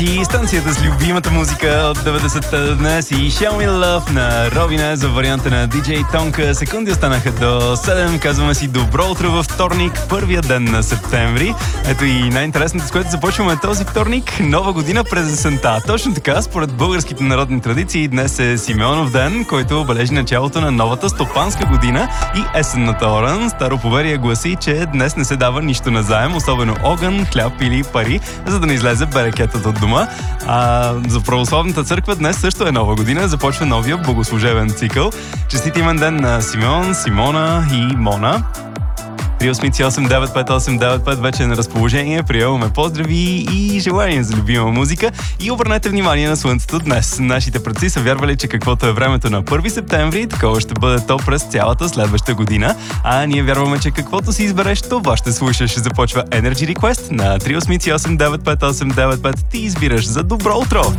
И станцията с любимата музика от 90-та днес и Show Me Love на Робина за варианта на DJ Тонка. Секунди останаха до 7. Казваме си добро утро във вторник, първия ден на септември. Ето и най-интересното, с което започваме този вторник, нова година през есента. Точно така, според българските народни традиции, днес е Симеонов ден, който обележи началото на новата стопанска година и есенната оран. Старо поверие гласи, че днес не се дава нищо назаем, особено огън, хляб или пари, за да не излезе берекетът от дома. За православната църква днес също е нова година, започва новия богослужебен цикъл. Честит имен ден на Симеон, Симона и Мона. 388-95895 вече е на разположение. Приемаме поздрави и желания за любима музика. И обърнете внимание на слънцето днес. Нашите предци са вярвали, че каквото е времето на 1 септември, такова ще бъде то през цялата следваща година. А ние вярваме, че каквото си избереш, това ще слушаш. Започва Energy Request на 388-95895. Ти избираш за добро утро!